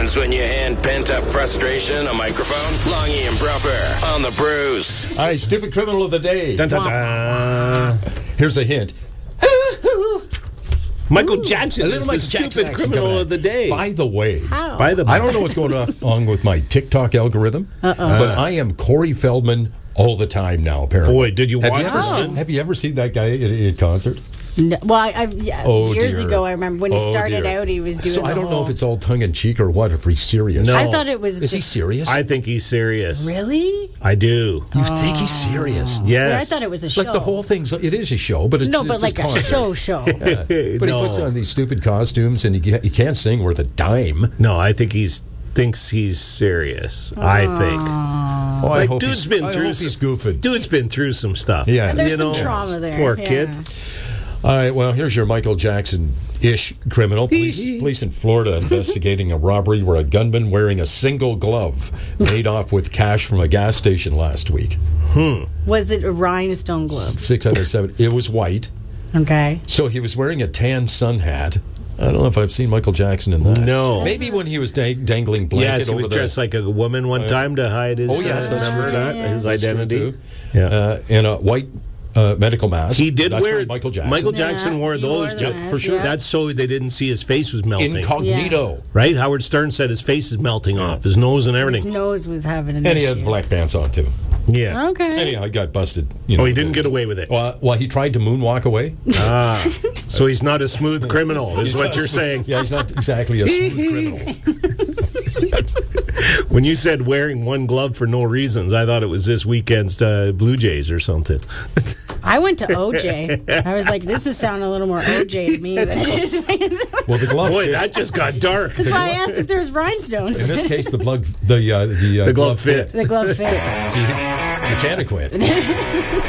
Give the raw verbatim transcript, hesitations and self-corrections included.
happens when you hand pent-up frustration a microphone? Longy and Bruffer on the Bruce. All right, stupid criminal of the day. Dun, dun, dun. Here's a hint. Michael Jackson A is little the Michael Jackson stupid action criminal coming of the out. day. By the way, How? By the I don't know what's going on with my TikTok algorithm, Uh-oh. but I am Corey Feldman all the time now, apparently. Boy, did you have watch you ever Oh. seen, Have you ever seen that guy at a concert? No, well, I, I've, yeah, Oh, years dear. ago, I remember when he Oh, started dear. out, he was doing So I the don't know whole- if it's all tongue-in-cheek or what, if he's serious. No. I thought it was Is he just... serious? I think he's serious. Really? I do. You think he's serious? Yes. See, I thought it was a show. Like the whole thing's, it is a show, but it's No, it's but like a concert. show show. Yeah. But No. he puts on these stupid costumes, and he, he can't sing worth a dime. No, I think he's thinks he's serious. I think. Oh, I Like, hope dude's he's, been I through hope some- he's goofing. Dude's been through some stuff. Yeah. There's You some know, trauma there. Poor yeah. kid. All right, well, here's your Michael Jackson-ish criminal. Police, police in Florida investigating a robbery where a gunman wearing a single glove made off with cash from a gas station last week. Was it a rhinestone glove? six hundred seventy. It was white. Okay. So he was wearing a tan sun hat. I don't know if I've seen Michael Jackson in that. No. Maybe when he was dang- dangling blanket Yes, he over was the... dressed like a woman one time to hide his. Oh, yes, uh, that's remember true. that? Yeah. His That's true, identity. too. Yeah. Uh, in a white uh, medical mask. He did That's wear from Michael Jackson. Michael Jackson Yeah, wore he those wore ju- the for mask, sure. yeah. That's so they didn't see his face was melting. Incognito. Right? Howard Stern said his face is melting off, his nose and His everything. nose was having an And he issue. had black pants on, too. Yeah. Okay. Anyhow, he got busted. You know, Oh, he didn't get away with it. Well, well, he tried to moonwalk away. Ah, so he's not a smooth criminal, is He's what not you're a smooth- saying. Yeah, he's not exactly a smooth criminal. When you said wearing one glove for no reasons, I thought it was this weekend's uh, Blue Jays or something. I went to O J. I was like, this is sounding a little more O J to me than it is. Well, the glove. Boy, fit. that just got dark. That's why I asked if there's rhinestones. In this case, the blood, the uh, the, uh, The glove fit. The glove fit. See, you can't acquit.